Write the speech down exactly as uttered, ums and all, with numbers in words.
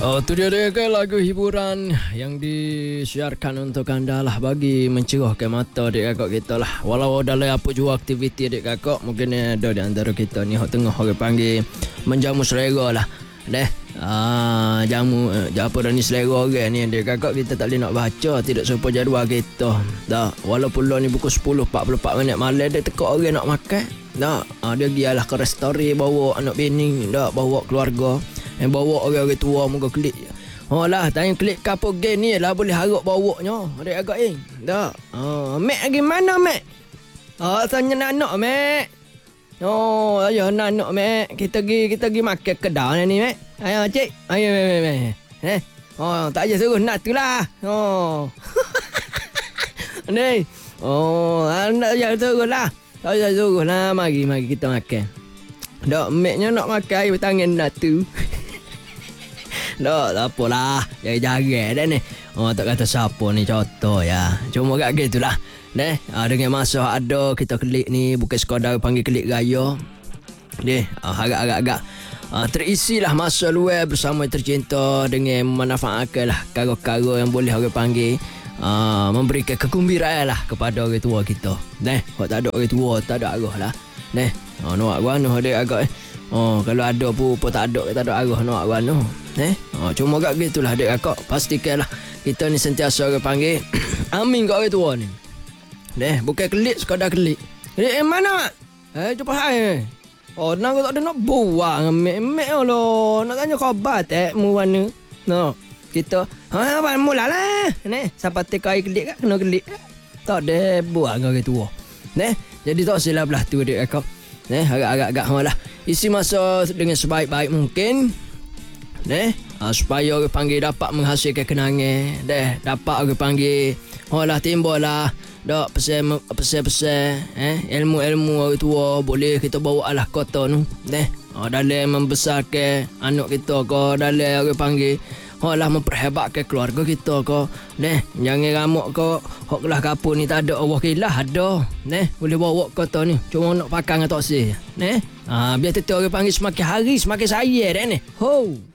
Oh, tu dia dia ke lagu hiburan yang disiarkan untuk anda lah bagi mencerahkan mata adik kakak kita lah. Walau dalam apa jua aktiviti adik kakak, mungkin ada di antara kita ni hok tengah orang panggil menjamu selera lah. Deh, ah, jamu apa dah ni selera orang ni adik kakak kita tak boleh nak baca, tidak serupa jadual kita. Dah, walaupun lo ni pukul sepuluh empat puluh empat minit malam dia tekak orang nak makan. Dah, ah, dia gialah ke restoran bawa anak bini, dah bawa keluarga. Yang bawa orang-orang tua muka klik. Oh lah, tanya klik kapur game ni lah boleh harap bawanya. Adik agak eh. Tak. Oh, Mek lagi mana Mek? Oh, tanya nak nak Mek. Oh, ayo nak nak Mek. Kita pergi kita pergi makan kedai ni Mek. Ayo cik. Ayo Mek Mek Mek. Eh. Oh, tak aja suruh nak tu lah. Oh. Ni. Oh, nak aja suruh lah. Tak aja suruh lah. Mari mari kita makan. Dak Meknya nak makan air tangan nak tu. Tak, tak apalah. Jarang-jarang dah ni. Oh, tak kata siapa ni contoh ya. Cuma kat gitulah. Deh, ah, dengan masa ada kita klik ni bukan sekadar panggil klik raya. Deh, ah, agak-agak ah, terisilah masa luar bersama tercinta dengan memanfaatkanlah kara-kara yang boleh orang panggil ah, memberikan kegembiraan lah kepada orang tua kita. Deh, kalau tak ada orang tua, tak ada arah lah. Deh, oh, nak guano ada agak eh. Oh, kalau ada pun apa tak ada, tak ada arah nak guano. Eh, oh, cuma kat gitulah adik kakak. Pastikanlah kita ni sentiasa orang panggil amin kat orang tua ni. Deh, bukan kelik sekadar kelik. Kelik eh, mana mak? Eh, cepat hai. Oh, nak tak ada nak buang mek-mek lo. Nak tanya khabar tak mu mana? No. Kita, ha apa mulalah. Neh, siapa tek air kelik kak kena kelik. Tak ada buang orang tua. Neh, jadi tak silap belah tu adik kakak. Neh, agak-agak malah isi masa dengan sebaik-baik mungkin. Deh, uh, supaya orang panggil dapat menghasilkan kenangan. Deh, dapat orang panggil holah timbul lah. Dak pesan pesan-pesan eh ilmu-ilmu orang tua boleh kita bawa lah kota tu. Deh, uh, dalam membesarkan anak kita ke, dalam orang panggil holah memperhebatkan keluarga kita ke. Deh, jangan ramuk ke hok kelah kapur ni tak ada Allah kilah ada. Deh, boleh bawa kota ni. Cuma nak pakai dengan toksik. Deh, uh, biar tetap orang panggil semakin hari semakin sayang dah ni. Ho.